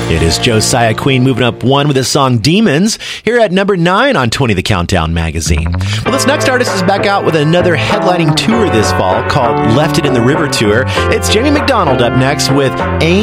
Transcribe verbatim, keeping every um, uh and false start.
It is Josiah Queen moving up one with his song Demons here at number nine on twenty The Countdown magazine. Well, this next artist is back out with another headlining tour this fall called Left It in the River Tour. It's Jamie McDonald up next with Aim